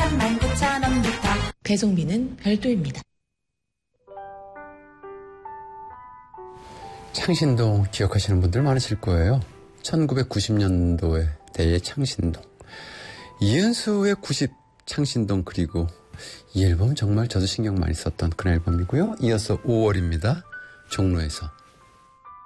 39,000원부터. 배송비는 별도입니다. 창신동 기억하시는 분들 많으실 거예요. 1990년도에 대의 창신동. 이은수의 90 창신동, 그리고 이 앨범 정말 저도 신경 많이 썼던 그런 앨범이고요. 이어서 5월입니다. 종로에서.